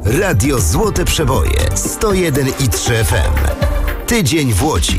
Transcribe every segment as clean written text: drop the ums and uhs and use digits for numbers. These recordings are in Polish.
Radio Złote Przeboje 101,3 FM. Tydzień w Łodzi.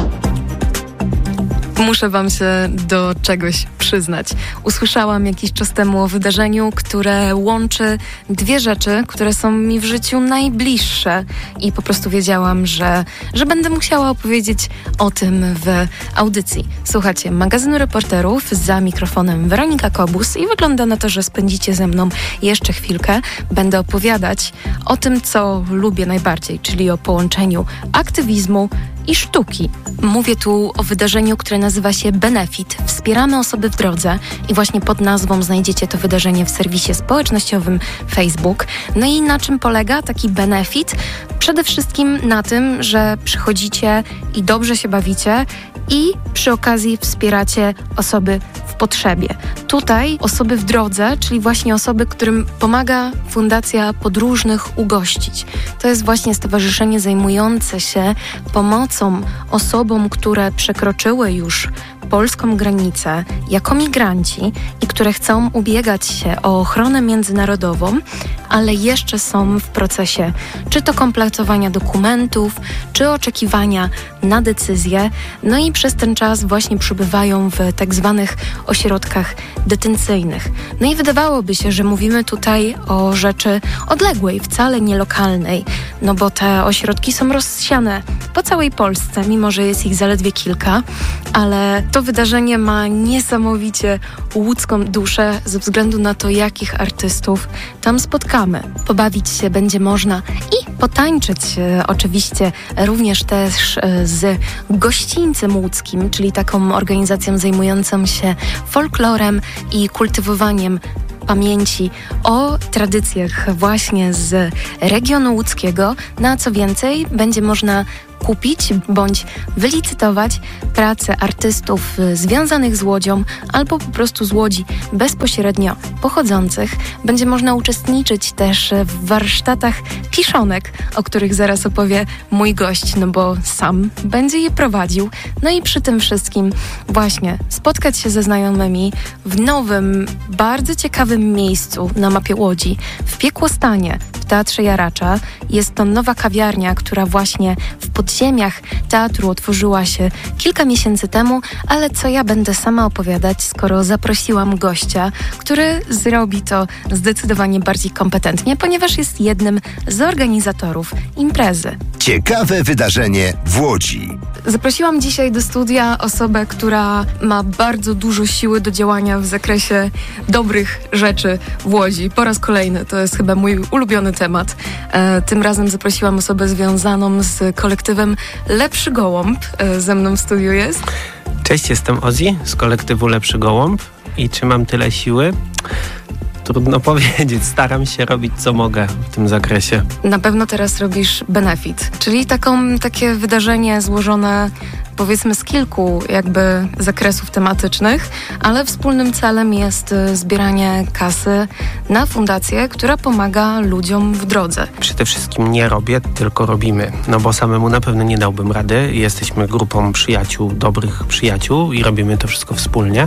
Muszę wam się do czegoś przyznać. Usłyszałam jakiś czas temu o wydarzeniu, które łączy dwie rzeczy, które są mi w życiu najbliższe i po prostu wiedziałam, że będę musiała opowiedzieć o tym w audycji. Słuchajcie, magazynu reporterów, za mikrofonem Weronika Kobus i wygląda na to, że spędzicie ze mną jeszcze chwilkę. Będę opowiadać o tym, co lubię najbardziej, czyli o połączeniu aktywizmu i sztuki. Mówię tu o wydarzeniu, które nazywa się Benefit. Wspieramy osoby w drodze i właśnie pod nazwą znajdziecie to wydarzenie w serwisie społecznościowym Facebook. No i na czym polega taki Benefit? Przede wszystkim na tym, że przychodzicie i dobrze się bawicie i przy okazji wspieracie osoby w potrzebie. Tutaj osoby w drodze, czyli właśnie osoby, którym pomaga Fundacja Podróżnych ugościć. To jest właśnie stowarzyszenie zajmujące się pomocą osobom, które przekroczyły już polską granicę jako migranci i które chcą ubiegać się o ochronę międzynarodową, ale jeszcze są w procesie czy to kompletowania dokumentów, czy oczekiwania na decyzję. No i przez ten czas właśnie przebywają w tak zwanych ośrodkach detencyjnych. No i wydawałoby się, że mówimy tutaj o rzeczy odległej, wcale nie lokalnej, no bo te ośrodki są rozsiane po całej Polsce, mimo że jest ich zaledwie kilka, ale to wydarzenie ma niesamowicie łódzką duszę ze względu na to, jakich artystów tam spotkamy. Pobawić się będzie można i potańczyć oczywiście również też z Gościńcem Łódzkim, czyli taką organizacją zajmującą się folklorem i kultywowaniem pamięci o tradycjach właśnie z regionu łódzkiego. No a co więcej, będzie można kupić bądź wylicytować pracę artystów związanych z Łodzią albo po prostu z Łodzi bezpośrednio pochodzących. Będzie można uczestniczyć też w warsztatach piszonek, o których zaraz opowie mój gość, no bo sam będzie je prowadził. No i przy tym wszystkim właśnie spotkać się ze znajomymi w nowym, bardzo ciekawym miejscu na mapie Łodzi, w Piekłostanie, w Teatrze Jaracza. Jest to nowa kawiarnia, która właśnie w podziemiach teatru otworzyła się kilka miesięcy temu, ale co ja będę sama opowiadać, skoro zaprosiłam gościa, który zrobi to zdecydowanie bardziej kompetentnie, ponieważ jest jednym z organizatorów imprezy. Ciekawe wydarzenie w Łodzi. Zaprosiłam dzisiaj do studia osobę, która ma bardzo dużo siły do działania w zakresie dobrych rzeczy w Łodzi. Po raz kolejny, to jest chyba mój ulubiony temat. Tym razem zaprosiłam osobę związaną z kolektywem Lepszy Gołąb. Ze mną w studiu jest. Cześć, jestem Ozzy z kolektywu Lepszy Gołąb i czy mam tyle siły? Trudno powiedzieć, staram się robić co mogę w tym zakresie. Na pewno teraz robisz Benefit, czyli takie wydarzenie złożone powiedzmy z kilku jakby zakresów tematycznych, ale wspólnym celem jest zbieranie kasy na fundację, która pomaga ludziom w drodze. Przede wszystkim nie robię, tylko robimy, no bo samemu na pewno nie dałbym rady. Jesteśmy grupą przyjaciół, dobrych przyjaciół i robimy to wszystko wspólnie.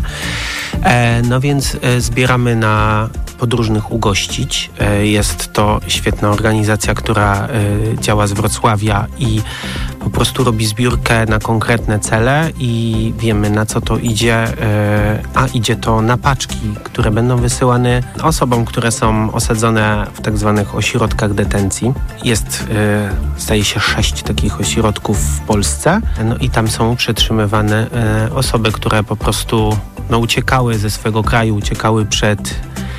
No więc zbieramy na Podróżnych ugościć. Jest to świetna organizacja, która działa z Wrocławia i po prostu robi zbiórkę na konkretne cele i wiemy, na co to idzie, a idzie to na paczki, które będą wysyłane osobom, które są osadzone w tak zwanych ośrodkach detencji. Jest, zdaje się, 6 takich ośrodków w Polsce, no i tam są przetrzymywane osoby, które po prostu uciekały ze swego kraju, uciekały przed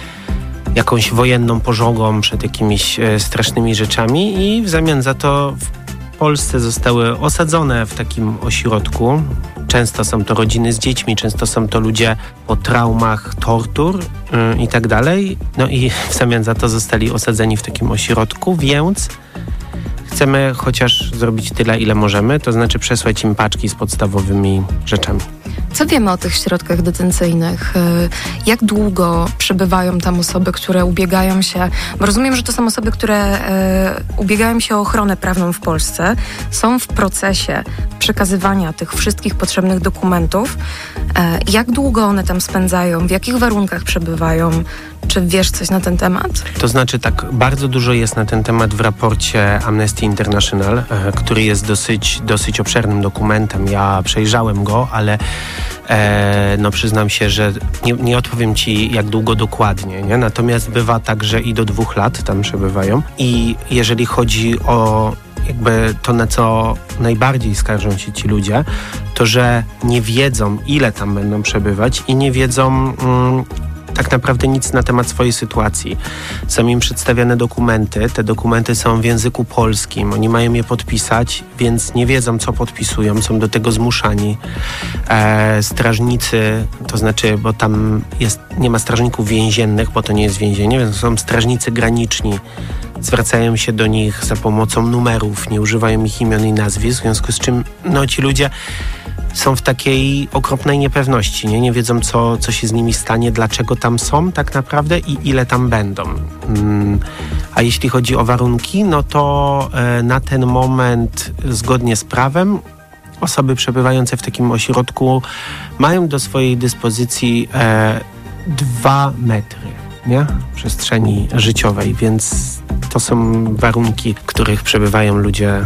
jakąś wojenną pożogą, przed jakimiś strasznymi rzeczami i w zamian za to w Polsce zostały osadzone w takim ośrodku. Często są to rodziny z dziećmi, często są to ludzie po traumach, tortur i tak dalej. No i w zamian za to zostali osadzeni w takim ośrodku, więc chcemy chociaż zrobić tyle, ile możemy, to znaczy przesłać im paczki z podstawowymi rzeczami. Co wiemy o tych środkach detencyjnych? Jak długo przebywają tam osoby, które ubiegają się, bo rozumiem, że to są osoby, które ubiegają się o ochronę prawną w Polsce, są w procesie przekazywania tych wszystkich potrzebnych dokumentów. Jak długo one tam spędzają? W jakich warunkach przebywają? Czy wiesz coś na ten temat? To znaczy tak, bardzo dużo jest na ten temat w raporcie Amnesty International, który jest dosyć obszernym dokumentem. Ja przejrzałem go, ale przyznam się, że nie odpowiem ci jak długo dokładnie, nie? Natomiast bywa tak, że i do 2 lat tam przebywają. I jeżeli chodzi o jakby to, na co najbardziej skarżą się ci ludzie, to że nie wiedzą, ile tam będą przebywać i nie wiedzą tak naprawdę nic na temat swojej sytuacji. Są im przedstawiane dokumenty. Te dokumenty są w języku polskim. Oni mają je podpisać, więc nie wiedzą, co podpisują. Są do tego zmuszani. Strażnicy, to znaczy, bo tam nie ma strażników więziennych, bo to nie jest więzienie, więc są strażnicy graniczni. Zwracają się do nich za pomocą numerów, nie używają ich imion i nazwisk, w związku z czym ci ludzie są w takiej okropnej niepewności, nie wiedzą, co się z nimi stanie, dlaczego tam są tak naprawdę i ile tam będą. A jeśli chodzi o warunki, no to na ten moment zgodnie z prawem osoby przebywające w takim ośrodku mają do swojej dyspozycji 2 metry, nie? Przestrzeni życiowej, więc to są warunki, w których przebywają ludzie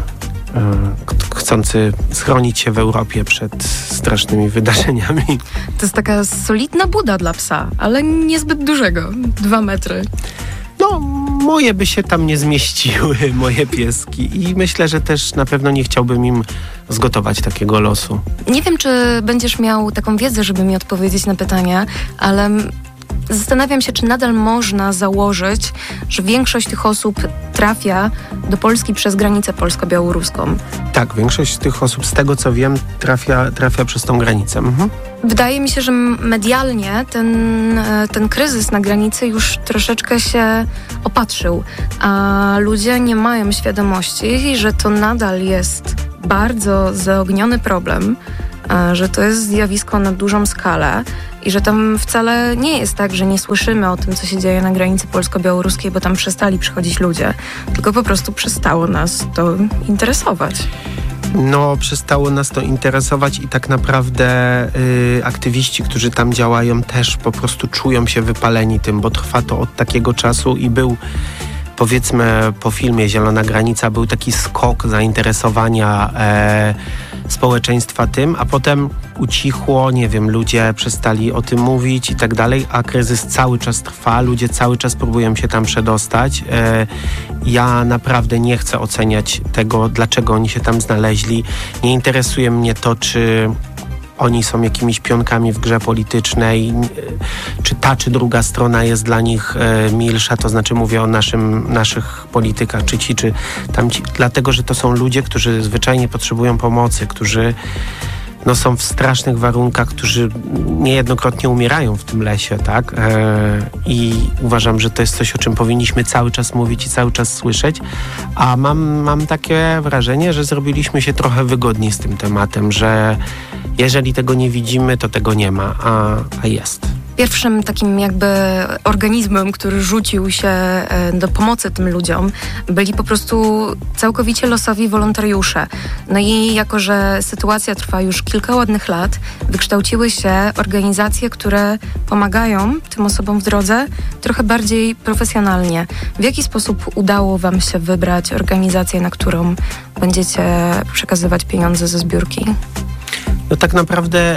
chcący schronić się w Europie przed strasznymi wydarzeniami. To jest taka solidna buda dla psa, ale niezbyt dużego. 2 metry. No, moje by się tam nie zmieściły, moje pieski. I myślę, że też na pewno nie chciałbym im zgotować takiego losu. Nie wiem, czy będziesz miał taką wiedzę, żeby mi odpowiedzieć na pytania, ale zastanawiam się, czy nadal można założyć, że większość tych osób trafia do Polski przez granicę polsko-białoruską. Tak, większość z tych osób, z tego co wiem, trafia przez tą granicę. Mhm. Wydaje mi się, że medialnie ten kryzys na granicy już troszeczkę się opatrzył, a ludzie nie mają świadomości, że to nadal jest bardzo zaogniony problem, że to jest zjawisko na dużą skalę i że tam wcale nie jest tak, że nie słyszymy o tym, co się dzieje na granicy polsko-białoruskiej, bo tam przestali przychodzić ludzie, tylko po prostu przestało nas to interesować. No, przestało nas to interesować i tak naprawdę aktywiści, którzy tam działają, też po prostu czują się wypaleni tym, bo trwa to od takiego czasu i był, powiedzmy, po filmie Zielona Granica był taki skok zainteresowania społeczeństwa tym, a potem ucichło, nie wiem, ludzie przestali o tym mówić i tak dalej, a kryzys cały czas trwa, ludzie cały czas próbują się tam przedostać. Ja naprawdę nie chcę oceniać tego, dlaczego oni się tam znaleźli. Nie interesuje mnie to, czy oni są jakimiś pionkami w grze politycznej, czy ta, czy druga strona jest dla nich milsza, to znaczy mówię o naszych politykach, czy ci, czy tamci, dlatego, że to są ludzie, którzy zwyczajnie potrzebują pomocy, którzy są w strasznych warunkach, którzy niejednokrotnie umierają w tym lesie, tak? I uważam, że to jest coś, o czym powinniśmy cały czas mówić i cały czas słyszeć, a mam takie wrażenie, że zrobiliśmy się trochę wygodniej z tym tematem, że jeżeli tego nie widzimy, to tego nie ma, a jest. Pierwszym takim jakby organizmem, który rzucił się do pomocy tym ludziom, byli po prostu całkowicie losowi wolontariusze. No i jako, że sytuacja trwa już kilka ładnych lat, wykształciły się organizacje, które pomagają tym osobom w drodze trochę bardziej profesjonalnie. W jaki sposób udało wam się wybrać organizację, na którą będziecie przekazywać pieniądze ze zbiórki? No tak naprawdę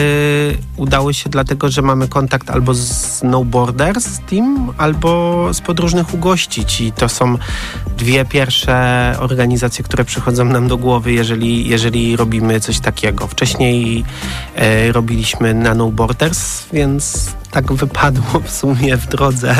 udało się dlatego, że mamy kontakt albo z No Borders Team, albo z Podróżnych Ugościć i to są 2 pierwsze organizacje, które przychodzą nam do głowy, jeżeli robimy coś takiego. Wcześniej robiliśmy na No Borders, więc tak wypadło w sumie w drodze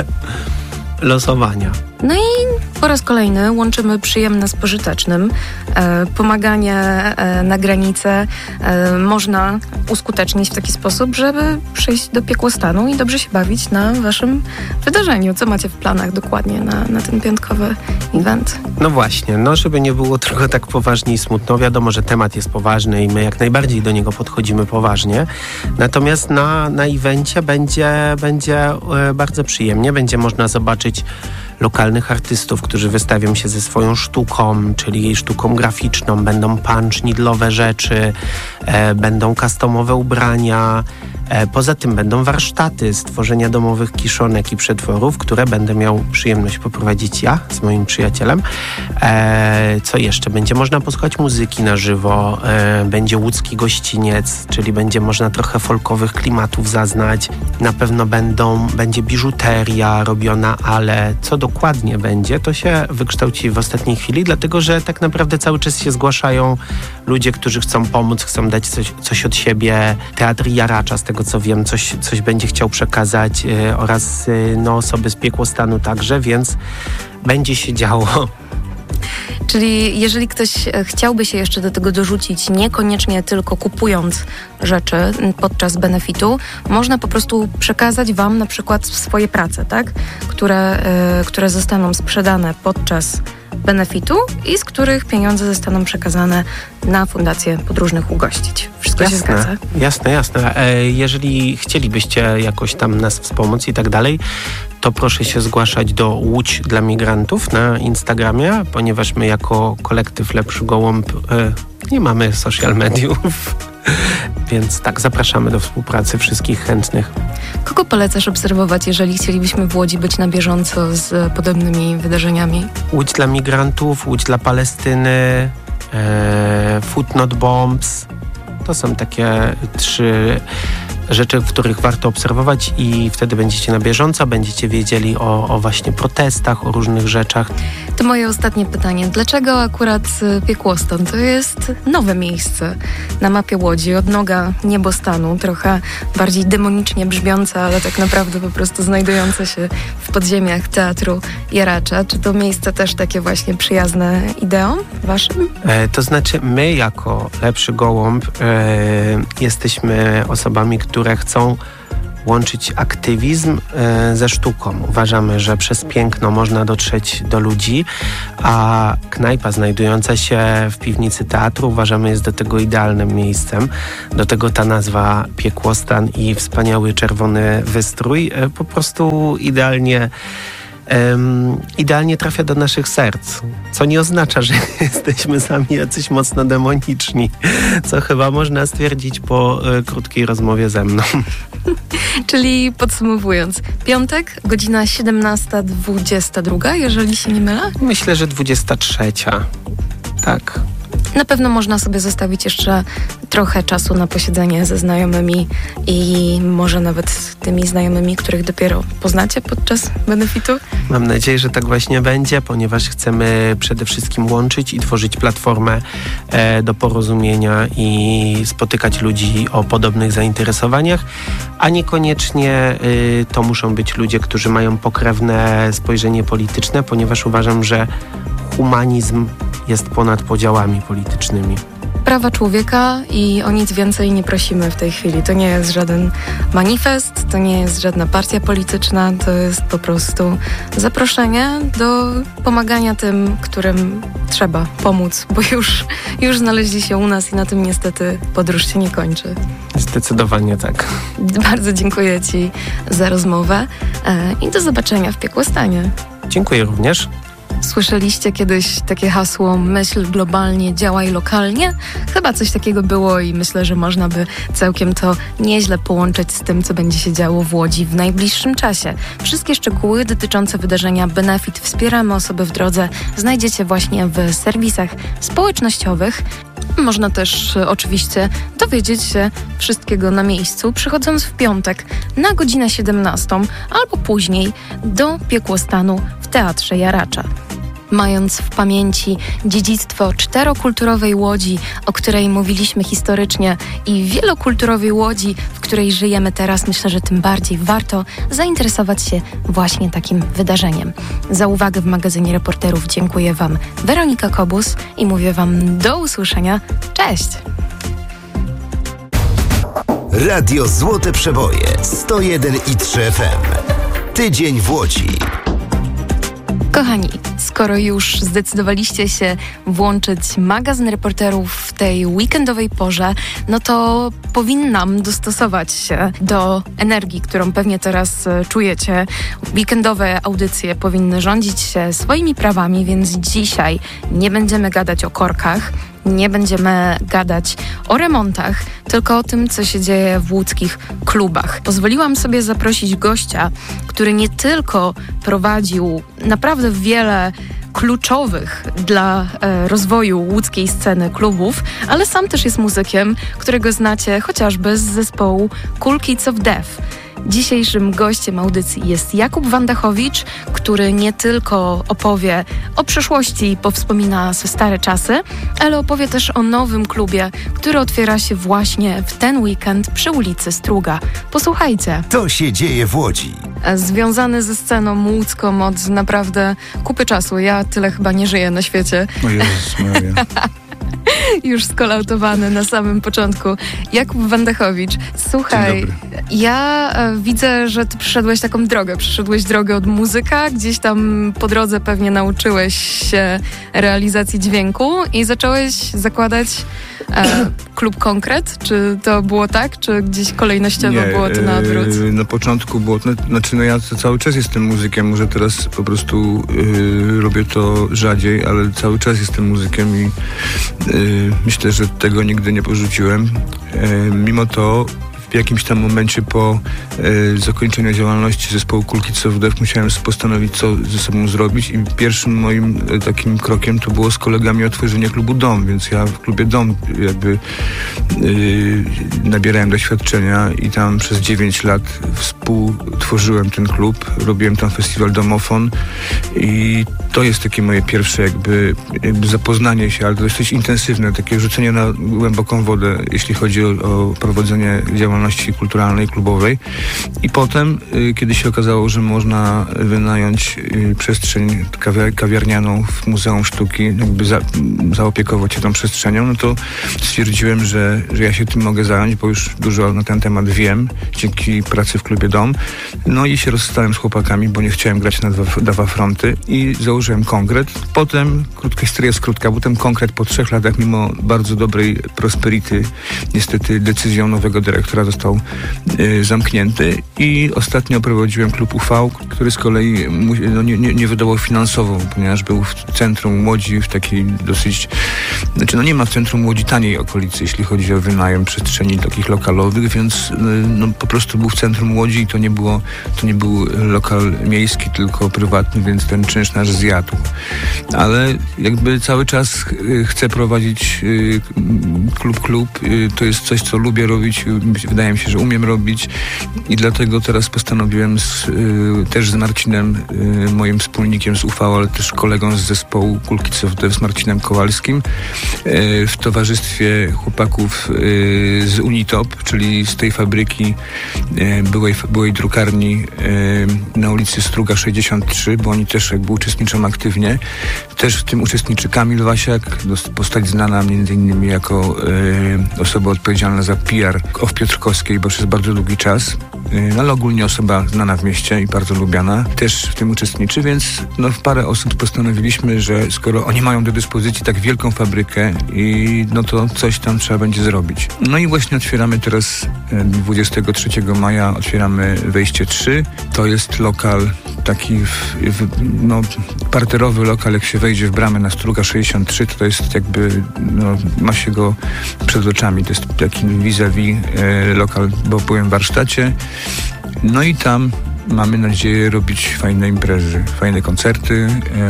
losowania. No i po raz kolejny łączymy przyjemne z pożytecznym. Pomaganie na granicę można uskutecznić w taki sposób, żeby przyjść do piekłostanu i dobrze się bawić na waszym wydarzeniu. Co macie w planach dokładnie na ten piątkowy event? No właśnie, żeby nie było tylko tak poważnie i smutno. Wiadomo, że temat jest poważny i my jak najbardziej do niego podchodzimy poważnie. Natomiast na evencie będzie bardzo przyjemnie. Będzie można zobaczyć lokalnych artystów, którzy wystawią się ze swoją sztuką, czyli sztuką graficzną. Będą punch, needle'owe rzeczy, będą customowe ubrania, Poza tym będą warsztaty stworzenia domowych kiszonek i przetworów, które będę miał przyjemność poprowadzić ja z moim przyjacielem. Co jeszcze? Będzie można posłuchać muzyki na żywo, będzie łódzki gościniec, czyli będzie można trochę folkowych klimatów zaznać. Na pewno będzie biżuteria robiona, ale co dokładnie będzie, to się wykształci w ostatniej chwili, dlatego że tak naprawdę cały czas się zgłaszają ludzie, którzy chcą pomóc, chcą dać coś od siebie. Teatr Jaracza, z tego co wiem, coś będzie chciał przekazać oraz osoby z Piekłostanu także, więc będzie się działo. Czyli jeżeli ktoś chciałby się jeszcze do tego dorzucić, niekoniecznie tylko kupując rzeczy podczas benefitu, można po prostu przekazać wam na przykład swoje prace, tak? Które zostaną sprzedane podczas benefitu i z których pieniądze zostaną przekazane na Fundację Podróżnych Ugościć. Wszystko się zgadza? Jasne. Jeżeli chcielibyście jakoś tam nas wspomóc i tak dalej, to proszę się zgłaszać do Łódź dla Migrantów na Instagramie, ponieważ my jako kolektyw Lepszy Gołąb nie mamy social mediów. Więc tak, zapraszamy do współpracy wszystkich chętnych. Kogo polecasz obserwować, jeżeli chcielibyśmy w Łodzi być na bieżąco z podobnymi wydarzeniami? Łódź dla Migrantów, Łódź dla Palestyny, Food Not Bombs. To są takie 3 rzeczy, w których warto obserwować i wtedy będziecie na bieżąco, będziecie wiedzieli o właśnie protestach, o różnych rzeczach. To moje ostatnie pytanie. Dlaczego akurat Piekłostan? To jest nowe miejsce na mapie Łodzi, odnoga niebostanu, trochę bardziej demonicznie brzmiące, ale tak naprawdę po prostu znajdujące się w podziemiach Teatru Jaracza. Czy to miejsce też takie właśnie przyjazne ideom waszym? To znaczy my jako Lepszy Gołąb jesteśmy osobami, które chcą łączyć aktywizm ze sztuką. Uważamy, że przez piękno można dotrzeć do ludzi, a knajpa znajdująca się w piwnicy teatru uważamy jest do tego idealnym miejscem. Do tego ta nazwa Piekłostan i wspaniały czerwony wystrój po prostu idealnie trafia do naszych serc, co nie oznacza, że jesteśmy sami jacyś mocno demoniczni, co chyba można stwierdzić po krótkiej rozmowie ze mną. Czyli podsumowując, piątek, godzina 17:22, jeżeli się nie mylę? Myślę, że 23. Tak. Na pewno można sobie zostawić jeszcze trochę czasu na posiedzenie ze znajomymi i może nawet tymi znajomymi, których dopiero poznacie podczas benefitu. Mam nadzieję, że tak właśnie będzie, ponieważ chcemy przede wszystkim łączyć i tworzyć platformę do porozumienia i spotykać ludzi o podobnych zainteresowaniach, a niekoniecznie to muszą być ludzie, którzy mają pokrewne spojrzenie polityczne, ponieważ uważam, że humanizm jest ponad podziałami politycznymi. Prawa człowieka i o nic więcej nie prosimy w tej chwili. To nie jest żaden manifest, to nie jest żadna partia polityczna, to jest po prostu zaproszenie do pomagania tym, którym trzeba pomóc, bo już znaleźli się u nas i na tym niestety podróż się nie kończy. Zdecydowanie tak. Bardzo dziękuję Ci za rozmowę i do zobaczenia w Piekłostanie. Dziękuję również. Słyszeliście kiedyś takie hasło myśl globalnie, działaj lokalnie? Chyba coś takiego było i myślę, że można by całkiem to nieźle połączyć z tym, co będzie się działo w Łodzi w najbliższym czasie. Wszystkie szczegóły dotyczące wydarzenia Benefit Wspieramy Osoby w Drodze znajdziecie właśnie w serwisach społecznościowych. Można też oczywiście dowiedzieć się wszystkiego na miejscu, przychodząc w piątek na godzinę 17 albo później do Piekłostanu w Teatrze Jaracza. Mając w pamięci dziedzictwo czterokulturowej Łodzi, o której mówiliśmy historycznie, i wielokulturowej Łodzi, w której żyjemy teraz, myślę, że tym bardziej warto zainteresować się właśnie takim wydarzeniem. Za uwagę w magazynie Reporterów dziękuję Wam Weronika Kobus i mówię Wam do usłyszenia. Cześć! Radio Złote Przeboje 101,3 FM. Tydzień w Łodzi. Kochani, skoro już zdecydowaliście się włączyć magazyn Reporterów w tej weekendowej porze, no to powinnam dostosować się do energii, którą pewnie teraz czujecie. Weekendowe audycje powinny rządzić się swoimi prawami, więc dzisiaj nie będziemy gadać o korkach, nie będziemy gadać o remontach, tylko o tym, co się dzieje w łódzkich klubach. Pozwoliłam sobie zaprosić gościa, który nie tylko prowadził naprawdę wiele kluczowych dla rozwoju łódzkiej sceny klubów, ale sam też jest muzykiem, którego znacie chociażby z zespołu Cool Kids of Death. Dzisiejszym gościem audycji jest Jakub Wandachowicz, który nie tylko opowie o przeszłości i powspomina swe stare czasy, ale opowie też o nowym klubie, który otwiera się właśnie w ten weekend przy ulicy Struga. Posłuchajcie. To się dzieje w Łodzi. Związany ze sceną łódzką od naprawdę kupy czasu. Ja tyle chyba nie żyję na świecie. O Jezus Maria. Już skolautowany na samym początku. Jakub Wandachowicz, słuchaj, ja widzę, że ty przeszedłeś taką drogę. Przeszedłeś drogę od muzyka, gdzieś tam po drodze pewnie nauczyłeś się realizacji dźwięku i zacząłeś zakładać klub Konkret. Czy to było tak? Czy gdzieś kolejnościowo było to na odwrót? Na początku było, ja cały czas jestem muzykiem, może teraz po prostu robię to rzadziej, ale cały czas jestem muzykiem i myślę, że tego nigdy nie porzuciłem. Mimo to w jakimś tam momencie po zakończeniu działalności zespołu Cool Kids of Death musiałem postanowić, co ze sobą zrobić i pierwszym moim takim krokiem to było z kolegami otworzenie klubu Dom, więc ja w klubie Dom jakby nabierałem doświadczenia i tam przez 9 lat współtworzyłem ten klub, robiłem tam festiwal Domofon i to jest takie moje pierwsze jakby zapoznanie się, ale to dosyć intensywne, takie rzucenie na głęboką wodę, jeśli chodzi o prowadzenie działalności kulturalnej, klubowej. I potem, kiedy się okazało, że można wynająć przestrzeń kawiarnianą w Muzeum Sztuki, jakby zaopiekować się tą przestrzenią, no to stwierdziłem, że ja się tym mogę zająć, bo już dużo na ten temat wiem, dzięki pracy w klubie Dom. No i się rozstałem z chłopakami, bo nie chciałem grać na dwa fronty i założyłem Konkret. Potem, krótka historia skrótka, potem Konkret po 3 latach, mimo bardzo dobrej prosperity, niestety decyzją nowego dyrektora został zamknięty i ostatnio prowadziłem klub UV, który z kolei nie wydawał finansowo, ponieważ był w centrum Łodzi, w takiej dosyć, nie ma w centrum Łodzi taniej okolicy, jeśli chodzi o wynajem przestrzeni takich lokalowych, więc po prostu był w centrum Łodzi i to nie był lokal miejski, tylko prywatny, więc ten czynsz nasz zjadł. Ale jakby cały czas chcę prowadzić klub. To jest coś, co lubię robić. Wydaje mi się, że umiem robić i dlatego teraz postanowiłem też z Marcinem, moim wspólnikiem z UV, ale też kolegą z zespołu Cool Kids of Death, z Marcinem Kowalskim, w towarzystwie chłopaków z Unitop, czyli z tej fabryki byłej drukarni na ulicy Struga 63, bo oni też jakby uczestniczą aktywnie. Też w tym uczestniczy Kamil Wasiak, postać znana między innymi jako osoba odpowiedzialna za PR w Piotrkowskiej, bo przez bardzo długi czas, ale ogólnie osoba znana w mieście i bardzo lubiana, też w tym uczestniczy, więc parę osób postanowiliśmy, że skoro oni mają do dyspozycji tak wielką fabrykę i to coś tam trzeba będzie zrobić. No i właśnie otwieramy teraz 23 maja otwieramy wejście 3. To jest lokal taki parterowy lokal, jak się wejdzie w bramę na Struga 63, to jest jakby, ma się go przed oczami. To jest taki vis-a-vis lokal, bo byłem w warsztacie. No i tam mamy nadzieję robić fajne imprezy, fajne koncerty.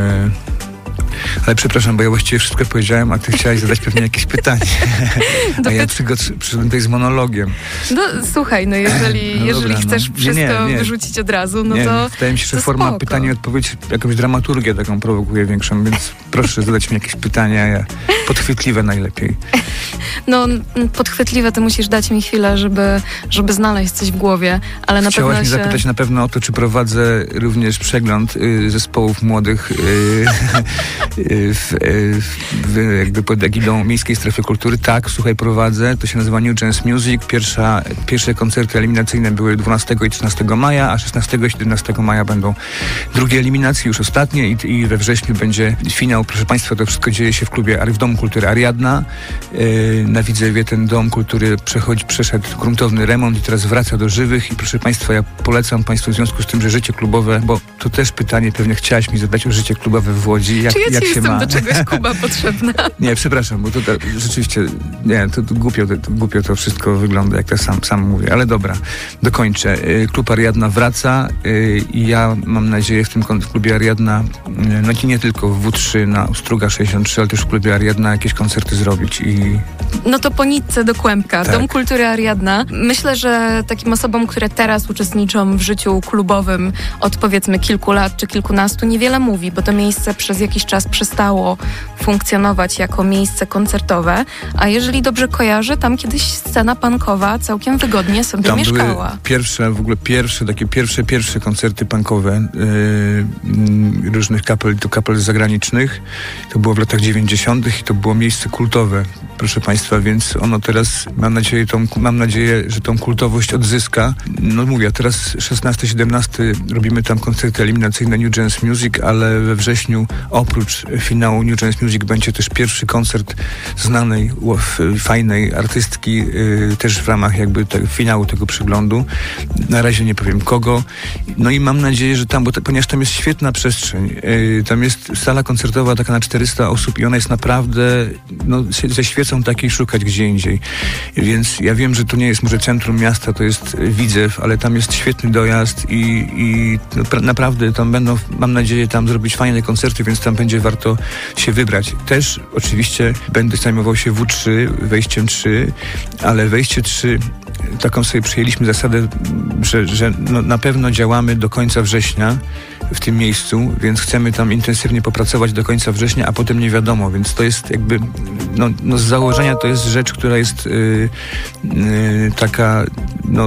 Ale przepraszam, bo ja właściwie wszystko powiedziałem, a ty chciałaś zadać pewnie jakieś pytanie. A ja przyszedłem tutaj z monologiem. Słuchaj, jeżeli chcesz wszystko wyrzucić od razu, to wydaje mi się, że forma pytania i odpowiedź jakąś dramaturgię taką prowokuje większą, więc proszę zadać mi jakieś pytania, podchwytliwe najlepiej. Podchwytliwe to musisz dać mi chwilę, żeby znaleźć coś w głowie, ale na Chciałaś pewno mnie zapytać na pewno o to, czy prowadzę również przegląd zespołów młodych jakby pod egidą Miejskiej Strefy Kultury. Tak, słuchaj, prowadzę. To się nazywa New Jazz Music. Pierwsze koncerty eliminacyjne były 12 i 13 maja, a 16 i 17 maja będą drugie eliminacje, już ostatnie i we wrześniu będzie finał. Proszę Państwa, to wszystko dzieje się w Domu Kultury Ariadna. Na Widzewie ten Dom Kultury przeszedł gruntowny remont i teraz wraca do żywych i proszę Państwa, ja polecam Państwu w związku z tym, że życie klubowe, bo to też pytanie pewnie chciałaś mi zadać o życie klubowe w Łodzi. Dzisiaj jak się jestem ma. do czegoś Kuba potrzebna. Nie, przepraszam, bo to rzeczywiście, nie, to głupio to wszystko wygląda, jak to sam mówię, ale dobra, dokończę. Klub Ariadna wraca i ja mam nadzieję w tym klubie Ariadna, no nie tylko w W3 na Struga 63, ale też w klubie Ariadna jakieś koncerty zrobić i... No to po nitce do kłębka. Tak. Dom Kultury Ariadna. Myślę, że takim osobom, które teraz uczestniczą w życiu klubowym od powiedzmy kilku lat czy kilkunastu niewiele mówi, bo to miejsce przez jakiś czas przestało funkcjonować jako miejsce koncertowe, a jeżeli dobrze kojarzę, tam kiedyś scena punkowa całkiem wygodnie sobie Tam mieszkała. były pierwsze koncerty punkowe różnych kapel zagranicznych. To było w latach 90. i to było miejsce kultowe, proszę Państwa, więc ono teraz, mam nadzieję, że tą kultowość odzyska. No mówię, a teraz 16-17 robimy tam koncerty eliminacyjne New Jazz Music, ale we wrześniu oprócz finału New Jazz Music będzie też pierwszy koncert znanej, fajnej artystki, też w ramach jakby finału tego przeglądu. Na razie nie powiem kogo. No i mam nadzieję, że tam, ponieważ tam jest świetna przestrzeń. Tam jest sala koncertowa taka na 400 osób i ona jest naprawdę, no, ze świecą takiej szukać gdzie indziej. Więc ja wiem, że to nie jest może centrum miasta, to jest Widzew, ale tam jest świetny dojazd i naprawdę tam będą, mam nadzieję, tam zrobić fajne koncerty, więc tam będzie warto się wybrać. Też oczywiście będę zajmował się W3, wejściem 3, ale wejście 3, taką sobie przyjęliśmy zasadę, że no, na pewno działamy do końca września w tym miejscu, więc chcemy tam intensywnie popracować do końca września, a potem nie wiadomo, więc to jest jakby, no z założenia to jest rzecz, która jest taka, no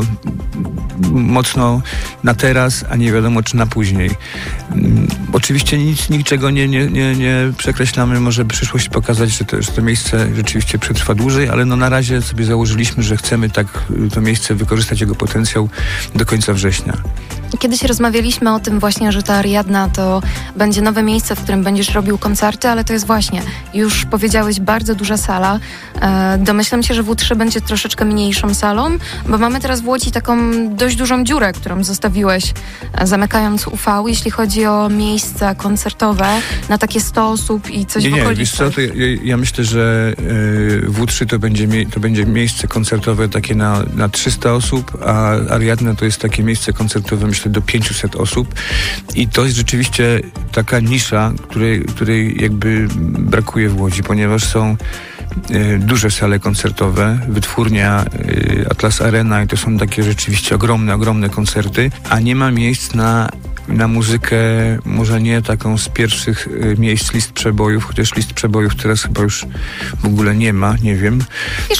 mocno na teraz, a nie wiadomo czy na później. Oczywiście niczego nie przekreślamy, może przyszłość pokazać, że to miejsce rzeczywiście przetrwa dłużej, ale no na razie sobie założyliśmy, że chcemy tak to miejsce wykorzystać, jego potencjał do końca września. Kiedyś rozmawialiśmy o tym właśnie, że ta Ariadna to będzie nowe miejsce, w którym będziesz robił koncerty, ale to jest właśnie, już powiedziałeś, bardzo duża sala. Domyślam się, że W3 będzie troszeczkę mniejszą salą, bo mamy teraz w Łodzi taką dość dużą dziurę, którą zostawiłeś, zamykając UV, jeśli chodzi o miejsca koncertowe na takie 100 osób i coś w okolicach. Nie, wiesz co, to ja myślę, że W3 to będzie miejsce koncertowe takie na 300 osób, a Ariadna to jest takie miejsce koncertowe, myślę, do 500 osób i to jest rzeczywiście taka nisza, której jakby brakuje w Łodzi, ponieważ są duże sale koncertowe, Wytwórnia, Atlas Arena i to są takie rzeczywiście ogromne koncerty, a nie ma miejsc na muzykę, może nie taką z pierwszych miejsc list przebojów, chociaż list przebojów teraz chyba już w ogóle nie ma, nie wiem. W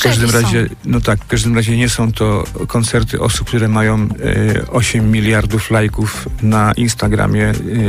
każdym razie nie są to koncerty osób, które mają 8 miliardów lajków na Instagramie,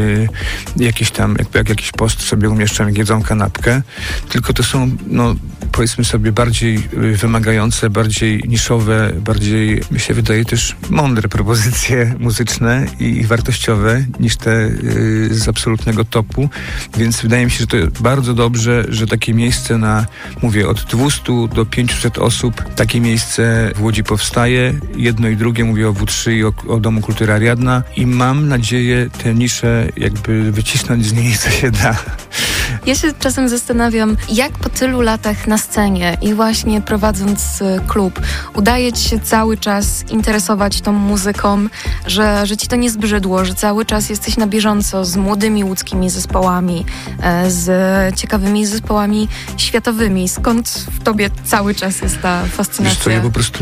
jakiś tam, jak jakiś post sobie umieszczam, jak jedzą kanapkę, tylko to są, no powiedzmy sobie, bardziej wymagające, bardziej niszowe, bardziej, mi się wydaje, też mądre propozycje muzyczne i wartościowe niż te z absolutnego topu, więc wydaje mi się, że to bardzo dobrze, że takie miejsce mówię, od 200 do 500 osób, takie miejsce w Łodzi powstaje, jedno i drugie, mówię o W3 i o Domu Kultury Ariadna i mam nadzieję tę niszę jakby wycisnąć z niej, co się da. Ja się czasem zastanawiam, jak po tylu latach na scenie i właśnie prowadząc klub, udaje ci się cały czas interesować tą muzyką, że ci to nie zbrzydło, że cały czas jesteś na bieżąco z młodymi łódzkimi zespołami, z ciekawymi zespołami światowymi. Skąd w tobie cały czas jest ta fascynacja? Wiesz co, ja po prostu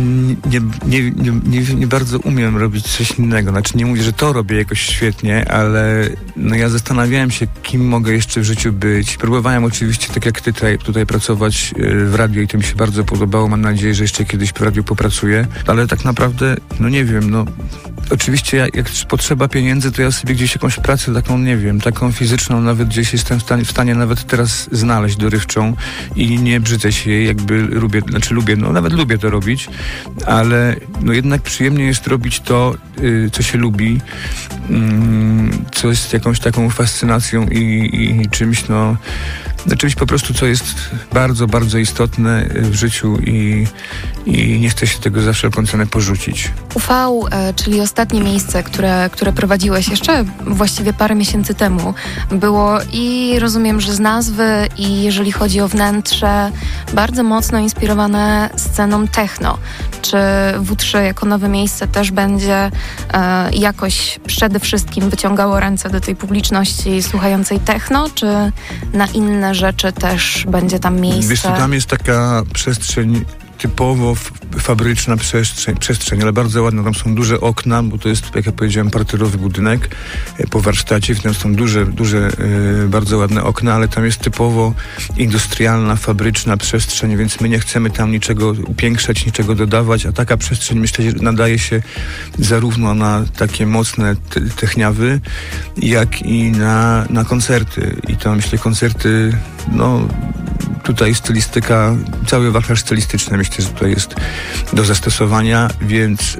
nie bardzo umiem robić coś innego. Znaczy nie mówię, że to robię jakoś świetnie, ale no ja zastanawiałem się, kim mogę jeszcze w życiu być. Próbowałem oczywiście, tak jak ty tutaj pracować w radiu i to mi się bardzo podobało. Mam nadzieję, że jeszcze kiedyś w radiu popracuję, ale tak naprawdę, no nie wiem, no oczywiście jak potrzeba pieniędzy, to ja sobie gdzieś jakąś pracę taką, nie wiem, taką fizyczną, nawet gdzieś jestem w stanie nawet teraz znaleźć dorywczą i nie brzydzę się jej, jakby lubię to robić, ale no jednak przyjemnie jest robić to, co się lubi, co jest jakąś taką fascynacją i czymś, no czymś po prostu, co jest bardzo, bardzo istotne w życiu i nie chce się tego za wszelką cenę porzucić. UV, czyli ostatnie miejsce, które prowadziłeś jeszcze właściwie parę miesięcy temu, było i rozumiem, że z nazwy i jeżeli chodzi o wnętrze, bardzo mocno inspirowane sceną techno. Czy W3 jako nowe miejsce też będzie jakoś przede wszystkim wyciągało ręce do tej publiczności słuchającej techno, czy na inne rzeczy też będzie tam miejsce? Wiesz co, tam jest taka przestrzeń typowo fabryczna przestrzeń, ale bardzo ładna. Tam są duże okna, bo to jest, jak ja powiedziałem, parterowy budynek po warsztacie, w tym są duże, bardzo ładne okna, ale tam jest typowo industrialna, fabryczna przestrzeń, więc my nie chcemy tam niczego upiększać, niczego dodawać, a taka przestrzeń, myślę, że nadaje się zarówno na takie mocne techniawy, jak i na koncerty. I to, myślę, koncerty, tutaj stylistyka, cały wachlarz stylistyczny, myślę, że tutaj jest do zastosowania, więc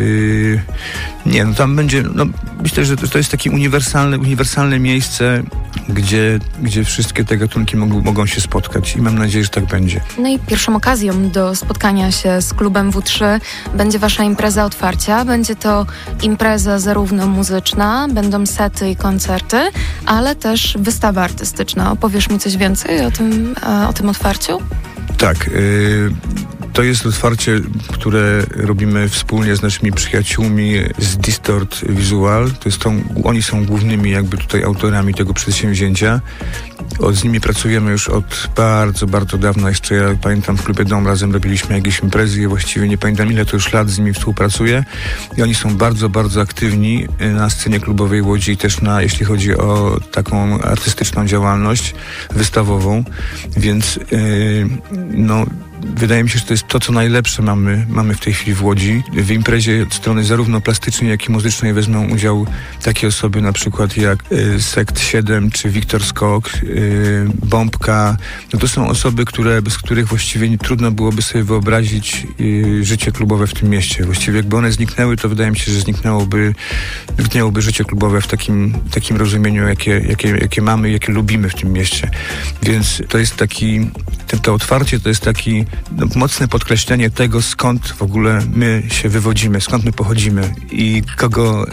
tam będzie, myślę, że to jest takie uniwersalne miejsce, gdzie wszystkie te gatunki mogą się spotkać i mam nadzieję, że tak będzie. No i pierwszą okazją do spotkania się z klubem W3 będzie wasza impreza otwarcia. Będzie to impreza zarówno muzyczna, będą sety i koncerty, ale też wystawa artystyczna. Opowiesz mi coś więcej o tym otwarciu? Tak, to jest otwarcie, które robimy wspólnie z naszymi przyjaciółmi z Distort Visual. Oni są głównymi jakby tutaj autorami tego przedsięwzięcia. Z nimi pracujemy już od bardzo, bardzo dawna. Jeszcze ja pamiętam, w Klubie Dom razem robiliśmy jakieś imprezy i właściwie nie pamiętam, ile to już lat z nimi współpracuję. I oni są bardzo, bardzo aktywni na scenie klubowej Łodzi i też jeśli chodzi o taką artystyczną działalność wystawową. Więc wydaje mi się, że to jest to, co najlepsze mamy w tej chwili w Łodzi. W imprezie od strony zarówno plastycznej, jak i muzycznej wezmą udział takie osoby na przykład jak Sekt 7 czy Wiktor Skok, Bombka. To są osoby, bez których właściwie trudno byłoby sobie wyobrazić życie klubowe w tym mieście. Właściwie jakby one zniknęły, to wydaje mi się, że zniknęłoby życie klubowe w takim rozumieniu, jakie mamy, jakie lubimy w tym mieście. Więc to jest to otwarcie to jest taki mocne podkreślenie tego, skąd w ogóle my się wywodzimy, skąd my pochodzimy i kogo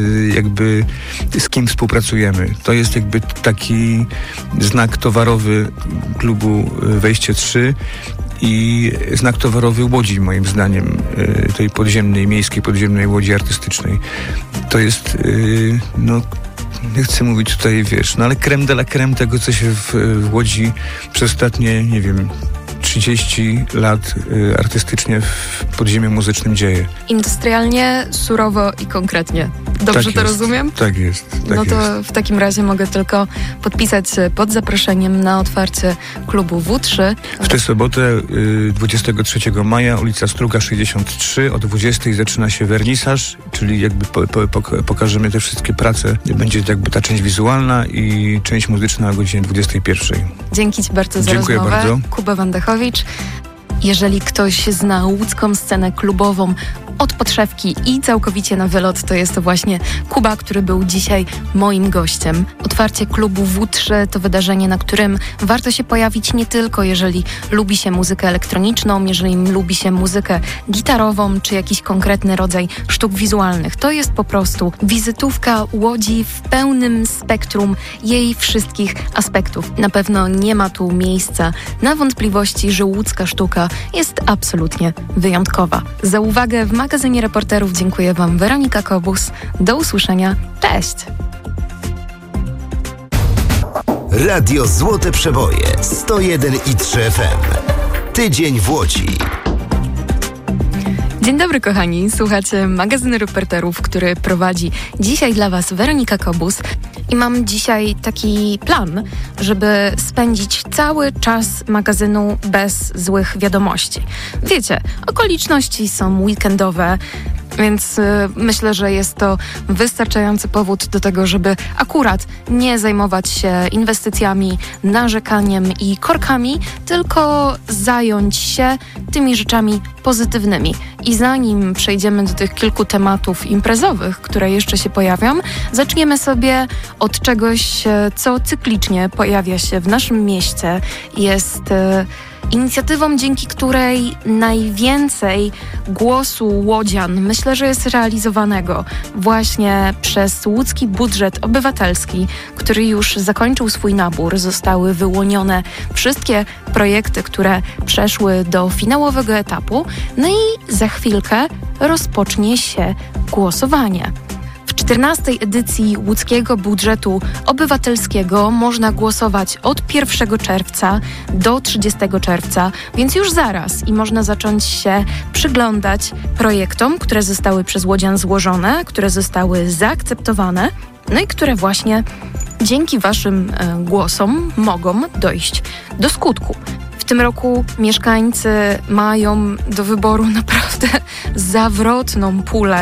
z kim współpracujemy. To jest jakby taki znak towarowy klubu Wejście 3 i znak towarowy Łodzi, moim zdaniem, tej miejskiej podziemnej Łodzi artystycznej. To jest, nie chcę mówić tutaj, ale crème de la crème tego, co się w Łodzi przez ostatnie, 30 lat artystycznie w podziemiu muzycznym dzieje. Industrialnie, surowo i konkretnie. Dobrze tak to jest, rozumiem? Tak jest. To w takim razie mogę tylko podpisać się pod zaproszeniem na otwarcie klubu W3. W tę sobotę 23 maja, ulica Struga 63, o 20 zaczyna się wernisaż, czyli jakby pokażemy te wszystkie prace. Będzie jakby ta część wizualna i część muzyczna o godzinie 21. Dzięki Ci bardzo za Dziękuję rozmowę. Bardzo. Kuba Wandechowicz. Jeżeli ktoś zna łódzką scenę klubową od podszewki i całkowicie na wylot, to jest to właśnie Kuba, który był dzisiaj moim gościem. Otwarcie klubu W3 to wydarzenie, na którym warto się pojawić nie tylko jeżeli lubi się muzykę elektroniczną, jeżeli lubi się muzykę gitarową, czy jakiś konkretny rodzaj sztuk wizualnych. To jest po prostu wizytówka Łodzi w pełnym spektrum jej wszystkich aspektów. Na pewno nie ma tu miejsca na wątpliwości, że łódzka sztuka jest absolutnie wyjątkowa. Za uwagę w magazynie Reporterów dziękuję Wam Weronika Kobus. Do usłyszenia. Cześć! Radio Złote Przeboje 101,3 FM. Tydzień w Łodzi. Dzień dobry kochani, słuchacie magazynu Reporterów, który prowadzi dzisiaj dla Was Weronika Kobus. I mam dzisiaj taki plan, żeby spędzić cały czas magazynu bez złych wiadomości. Wiecie, okoliczności są weekendowe, Więc myślę, że jest to wystarczający powód do tego, żeby akurat nie zajmować się inwestycjami, narzekaniem i korkami, tylko zająć się tymi rzeczami pozytywnymi. I zanim przejdziemy do tych kilku tematów imprezowych, które jeszcze się pojawią, zaczniemy sobie od czegoś, co cyklicznie pojawia się w naszym mieście. Jest inicjatywą, dzięki której najwięcej głosu łodzian, myślę, że jest realizowanego właśnie przez łódzki budżet obywatelski, który już zakończył swój nabór. Zostały wyłonione wszystkie projekty, które przeszły do finałowego etapu. No i za chwilkę rozpocznie się głosowanie. W 14. edycji łódzkiego budżetu obywatelskiego można głosować od 1 czerwca do 30 czerwca, więc już zaraz i można zacząć się przyglądać projektom, które zostały przez łodzian złożone, które zostały zaakceptowane, no i które właśnie dzięki waszym głosom mogą dojść do skutku. W tym roku mieszkańcy mają do wyboru naprawdę zawrotną pulę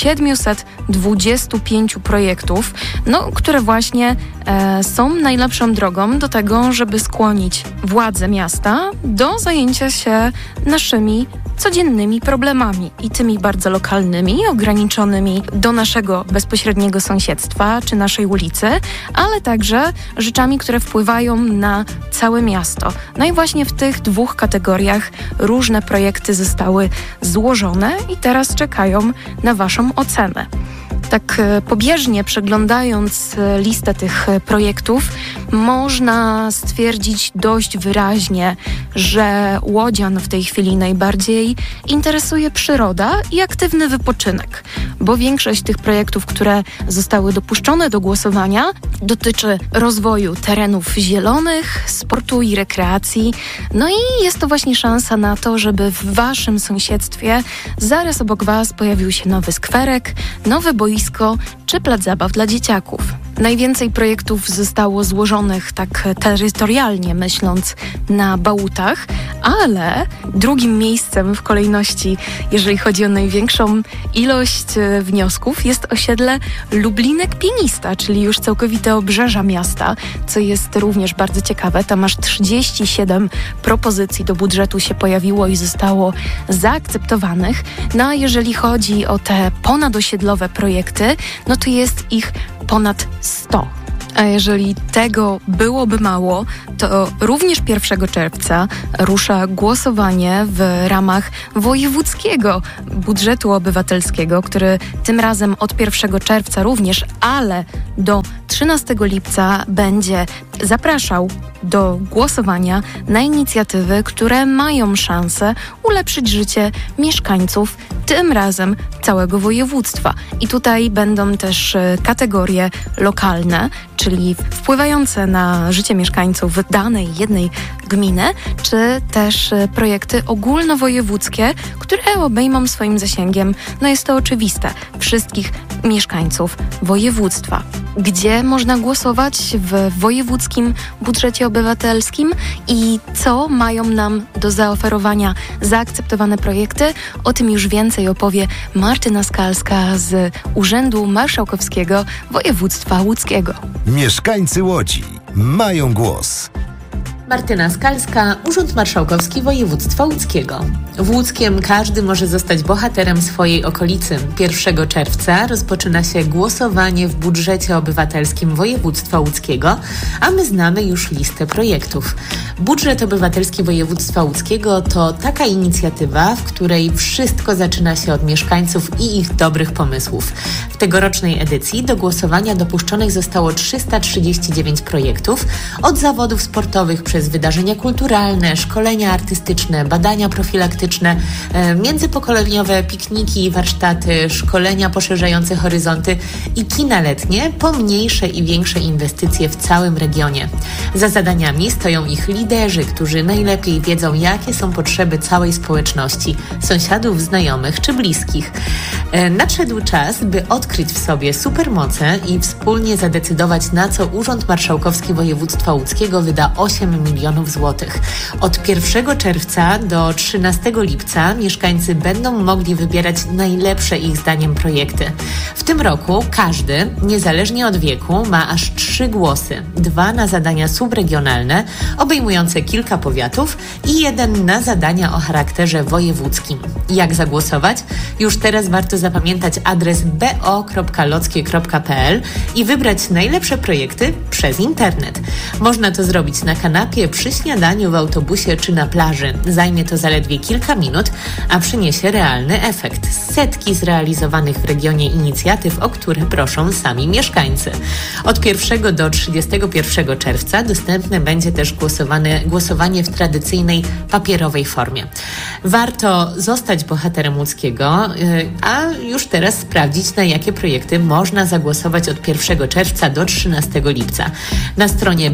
725 projektów, które właśnie są najlepszą drogą do tego, żeby skłonić władze miasta do zajęcia się naszymi codziennymi problemami i tymi bardzo lokalnymi, ograniczonymi do naszego bezpośredniego sąsiedztwa czy naszej ulicy, ale także rzeczami, które wpływają na całe miasto. No i właśnie w tych dwóch kategoriach różne projekty zostały złożone i teraz czekają na waszą ocenę. Tak pobieżnie przeglądając listę tych projektów, można stwierdzić dość wyraźnie, że łodzian w tej chwili najbardziej interesuje przyroda i aktywny wypoczynek, bo większość tych projektów, które zostały dopuszczone do głosowania, dotyczy rozwoju terenów zielonych, sportu i rekreacji. No i jest to właśnie szansa na to, żeby w waszym sąsiedztwie zaraz obok was pojawił się nowy skwerek, nowe boisko czy plac zabaw dla dzieciaków. Najwięcej projektów zostało złożonych tak terytorialnie myśląc na Bałutach, ale drugim miejscem w kolejności, jeżeli chodzi o największą ilość wniosków, jest osiedle Lublinek Pienista, czyli już całkowite obrzeża miasta, co jest również bardzo ciekawe. Tam aż 37 propozycji do budżetu się pojawiło i zostało zaakceptowanych. No a jeżeli chodzi o te ponadosiedlowe projekty, no to jest ich ponad 100. A jeżeli tego byłoby mało, to również 1 czerwca rusza głosowanie w ramach wojewódzkiego budżetu obywatelskiego, który tym razem od 1 czerwca również, ale do 13 lipca będzie zapraszał do głosowania na inicjatywy, które mają szansę ulepszyć życie mieszkańców, tym razem całego województwa. I tutaj będą też kategorie lokalne, czyli wpływające na życie mieszkańców danej jednej gminy, czy też projekty ogólnowojewódzkie, które obejmą swoim zasięgiem, jest to oczywiste, wszystkich mieszkańców województwa. Gdzie można głosować w wojewódzkim budżecie obywatelskim i co mają nam do zaoferowania zaakceptowane projekty? O tym już więcej opowie Martyna Skalska z Urzędu Marszałkowskiego Województwa Łódzkiego. Mieszkańcy Łodzi mają głos. Martyna Skalska, Urząd Marszałkowski Województwa Łódzkiego. W Łódzkiem każdy może zostać bohaterem swojej okolicy. 1 czerwca rozpoczyna się głosowanie w budżecie obywatelskim województwa łódzkiego, a my znamy już listę projektów. Budżet obywatelski województwa łódzkiego to taka inicjatywa, w której wszystko zaczyna się od mieszkańców i ich dobrych pomysłów. W tegorocznej edycji do głosowania dopuszczonych zostało 339 projektów, od zawodów sportowych przez wydarzenia kulturalne, szkolenia artystyczne, badania profilaktyczne, międzypokoleniowe pikniki i warsztaty, szkolenia poszerzające horyzonty i kina letnie, po mniejsze i większe inwestycje w całym regionie. Za zadaniami stoją ich liderzy, którzy najlepiej wiedzą, jakie są potrzeby całej społeczności, sąsiadów, znajomych czy bliskich. Nadszedł czas, by odkryć w sobie supermoce i wspólnie zadecydować, na co Urząd Marszałkowski Województwa Łódzkiego wyda 8 milionów złotych. Od 1 czerwca do 13 lipca mieszkańcy będą mogli wybierać najlepsze ich zdaniem projekty. W tym roku każdy, niezależnie od wieku, ma aż 3 głosy. 2 na zadania subregionalne, obejmujące kilka powiatów i 1 na zadania o charakterze wojewódzkim. Jak zagłosować? Już teraz warto zapamiętać adres bo.lockie.pl i wybrać najlepsze projekty przez internet. Można to zrobić na kanapie, przy śniadaniu, w autobusie czy na plaży. Zajmie to zaledwie kilka minut, a przyniesie realny efekt. Setki zrealizowanych w regionie inicjatyw, o które proszą sami mieszkańcy. Od 1 do 31 czerwca dostępne będzie też głosowanie w tradycyjnej papierowej formie. Warto zostać bohaterem łódzkiego, a już teraz sprawdzić, na jakie projekty można zagłosować od 1 czerwca do 13 lipca. Na stronie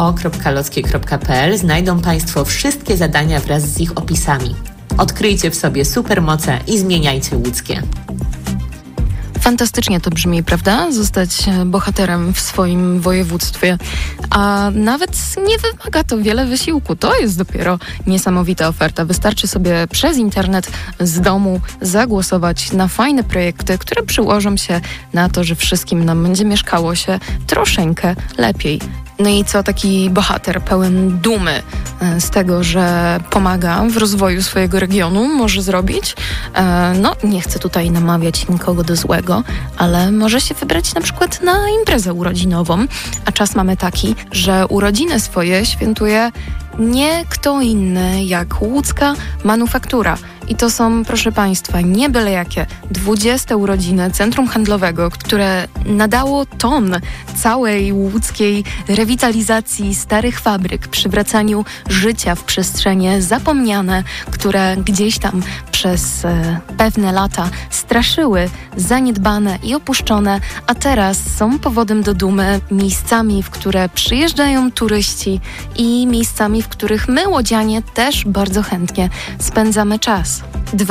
bo.lockie.pl znajdą Państwo wszystkie zadania wraz z ich opisami. Odkryjcie w sobie supermoce i zmieniajcie łódzkie. Fantastycznie to brzmi, prawda? Zostać bohaterem w swoim województwie. A nawet nie wymaga to wiele wysiłku. To jest dopiero niesamowita oferta. Wystarczy sobie przez internet z domu zagłosować na fajne projekty, które przyłożą się na to, że wszystkim nam będzie mieszkało się troszeczkę lepiej. No i co taki bohater pełen dumy z tego, że pomaga w rozwoju swojego regionu, może zrobić? No, nie chcę tutaj namawiać nikogo do złego, ale może się wybrać na przykład na imprezę urodzinową. A czas mamy taki, że urodziny swoje świętuje nie kto inny jak łódzka manufaktura. I to są, proszę Państwa, nie byle jakie 20 urodziny Centrum Handlowego, które nadało ton całej łódzkiej rewitalizacji starych fabryk, przywracaniu życia w przestrzenie zapomniane, które gdzieś tam przez pewne lata straszyły, zaniedbane i opuszczone, a teraz są powodem do dumy, miejscami, w które przyjeżdżają turyści i miejscami, w których my, łodzianie, też bardzo chętnie spędzamy czas.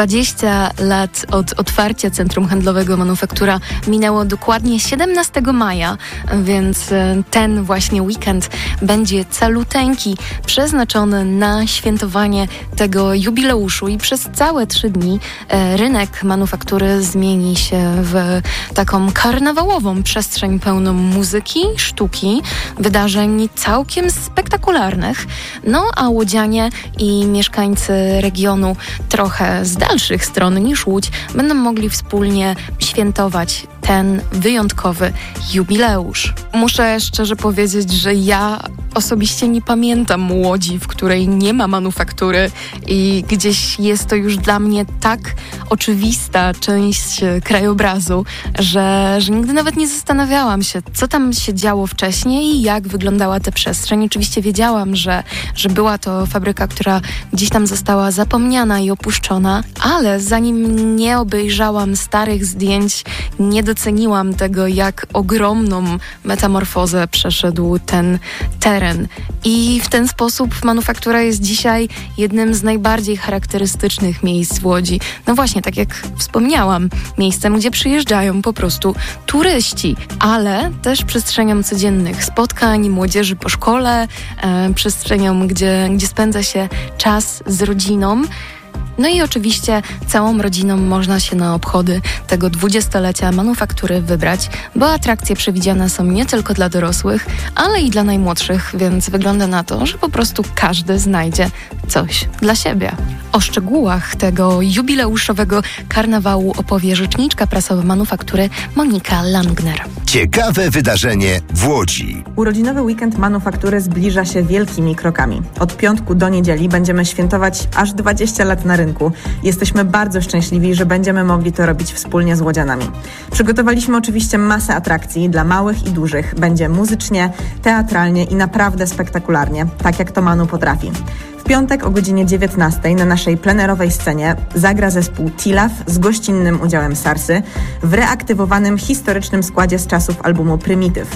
20 lat od otwarcia Centrum Handlowego Manufaktura minęło dokładnie 17 maja, więc ten właśnie weekend będzie caluteńki, przeznaczony na świętowanie tego jubileuszu i przez całe 3 dni rynek manufaktury zmieni się w taką karnawałową przestrzeń pełną muzyki, sztuki, wydarzeń całkiem spektakularnych. No a łodzianie i mieszkańcy regionu trochę z dalszych stron niż Łódź będą mogli wspólnie świętować ten wyjątkowy jubileusz. Muszę szczerze powiedzieć, że ja osobiście nie pamiętam Łodzi, w której nie ma manufaktury i gdzieś jest to już dla mnie tak oczywista część krajobrazu, że nigdy nawet nie zastanawiałam się, co tam się działo wcześniej i jak wyglądała ta przestrzeń. Oczywiście wiedziałam, że była to fabryka, która gdzieś tam została zapomniana i opuszczona, ale zanim nie obejrzałam starych zdjęć, nie doceniłam tego, jak ogromną metamorfozę przeszedł ten teren. I w ten sposób manufaktura jest dzisiaj jednym z najbardziej charakterystycznych miejsc w Łodzi. No właśnie, tak jak wspomniałam, miejscem, gdzie przyjeżdżają po prostu turyści, ale też przestrzenią codziennych spotkań młodzieży po szkole, przestrzenią, gdzie spędza się czas z rodziną. No i oczywiście całą rodziną można się na obchody tego 20-lecia manufaktury wybrać, bo atrakcje przewidziane są nie tylko dla dorosłych, ale i dla najmłodszych, więc wygląda na to, że po prostu każdy znajdzie coś dla siebie. O szczegółach tego jubileuszowego karnawału opowie rzeczniczka prasowa manufaktury Monika Langner. Ciekawe wydarzenie w Łodzi. Urodzinowy weekend manufaktury zbliża się wielkimi krokami. Od piątku do niedzieli będziemy świętować aż 20 lat na rynku. Jesteśmy bardzo szczęśliwi, że będziemy mogli to robić wspólnie z łodzianami. Przygotowaliśmy oczywiście masę atrakcji dla małych i dużych. Będzie muzycznie, teatralnie i naprawdę spektakularnie, tak jak to Manu potrafi. W piątek o godzinie 19 na naszej plenerowej scenie zagra zespół Tilaf z gościnnym udziałem Sarsy w reaktywowanym historycznym składzie z czasów albumu Prymityw.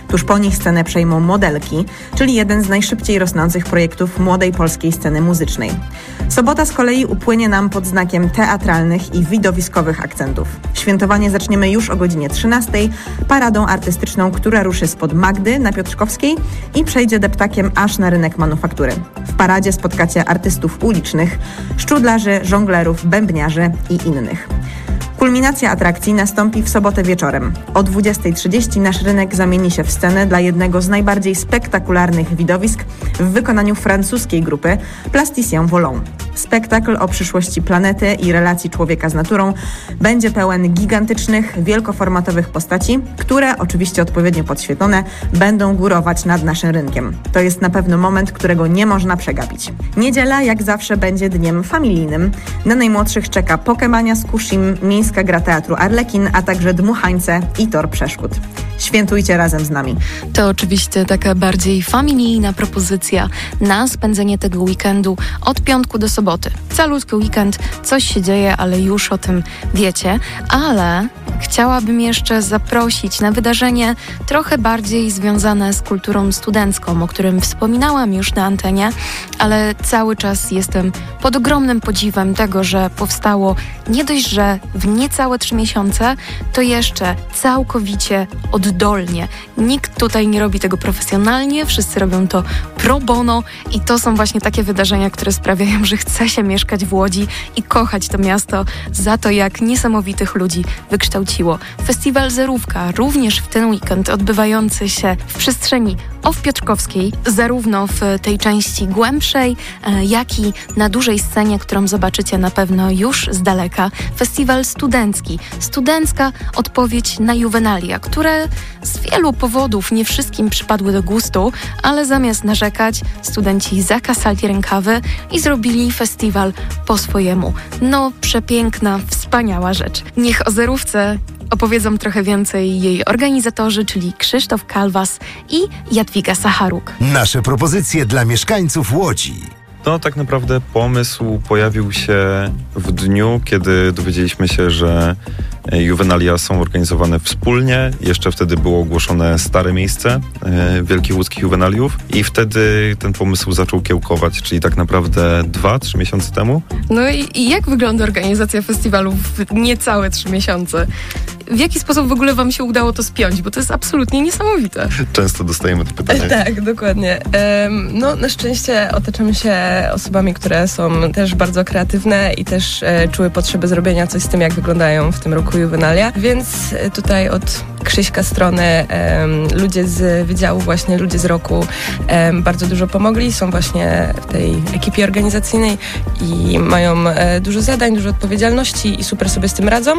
Tuż po nich scenę przejmą Modelki, czyli jeden z najszybciej rosnących projektów młodej polskiej sceny muzycznej. Sobota z kolei upłynie nam pod znakiem teatralnych i widowiskowych akcentów. Świętowanie zaczniemy już o godzinie 13:00 paradą artystyczną, która ruszy spod Magdy na Piotrkowskiej i przejdzie deptakiem aż na rynek Manufaktury. W paradzie spotkacie artystów ulicznych, szczudlarzy, żonglerów, bębniarzy i innych. Kulminacja atrakcji nastąpi w sobotę wieczorem. O 20:30 nasz rynek zamieni się w scenę dla jednego z najbardziej spektakularnych widowisk w wykonaniu francuskiej grupy Plasticien Volant. Spektakl o przyszłości planety i relacji człowieka z naturą będzie pełen gigantycznych, wielkoformatowych postaci, które, oczywiście odpowiednio podświetlone, będą górować nad naszym rynkiem. To jest na pewno moment, którego nie można przegapić. Niedziela, jak zawsze, będzie dniem familijnym. Na najmłodszych czeka Pokemania z Kushim, Miejska Gra Teatru Arlekin, a także Dmuchańce i Tor Przeszkód. Świętujcie razem z nami. To oczywiście taka bardziej familijna propozycja na spędzenie tego weekendu od piątku do soboty. Calutki weekend, coś się dzieje, ale już o tym wiecie. Ale chciałabym jeszcze zaprosić na wydarzenie trochę bardziej związane z kulturą studencką, o którym wspominałam już na antenie, ale cały czas jestem pod ogromnym podziwem tego, że powstało nie dość, że w niecałe 3 miesiące, to jeszcze całkowicie oddolnie. Nikt tutaj nie robi tego profesjonalnie, wszyscy robią to pro bono i to są właśnie takie wydarzenia, które sprawiają, że chce się mieszkać w Łodzi i kochać to miasto za to, jak niesamowitych ludzi wykształciło. Festiwal Zerówka, również w ten weekend odbywający się w przestrzeni Piotrkowskiej, zarówno w tej części głębszej, jak i na dużej scenie, którą zobaczycie na pewno już z daleka. Festiwal studencki. Studencka odpowiedź na juwenalia, które z wielu powodów nie wszystkim przypadły do gustu, ale zamiast narzekać, studenci zakasali rękawy i zrobili festiwal po swojemu. No, przepiękna, wspaniała rzecz. Niech o Zerówce opowiedzą trochę więcej jej organizatorzy, czyli Krzysztof Kalwas i Jadwiga Sacharuk. Nasze propozycje dla mieszkańców Łodzi. No, tak naprawdę pomysł pojawił się w dniu, kiedy dowiedzieliśmy się, że juwenalia są organizowane wspólnie. Jeszcze wtedy było ogłoszone stare miejsce Wielkich Łódzkich Juwenaliów i wtedy ten pomysł zaczął kiełkować, czyli tak naprawdę 2-3 miesiące temu. No i jak wygląda organizacja festiwalu w niecałe 3 miesiące? W jaki sposób w ogóle wam się udało to spiąć? Bo to jest absolutnie niesamowite. Często dostajemy to pytanie. Tak, dokładnie. No, na szczęście otaczamy się osobami, które są też bardzo kreatywne i też czuły potrzebę zrobienia coś z tym, jak wyglądają w tym roku juwenalia. Więc tutaj od Krzyśka strony ludzie z wydziału, właśnie ludzie z roku bardzo dużo pomogli. Są właśnie w tej ekipie organizacyjnej i mają dużo zadań, dużo odpowiedzialności i super sobie z tym radzą.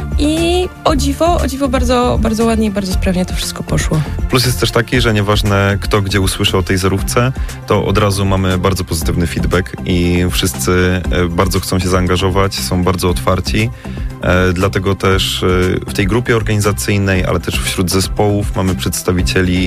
I o dziwo bardzo, bardzo ładnie i bardzo sprawnie to wszystko poszło. Plus jest też taki, że nieważne kto gdzie usłyszy o tej zerówce, to od razu mamy bardzo pozytywny feedback i wszyscy bardzo chcą się zaangażować, są bardzo otwarci. Dlatego też w tej grupie organizacyjnej, ale też wśród zespołów mamy przedstawicieli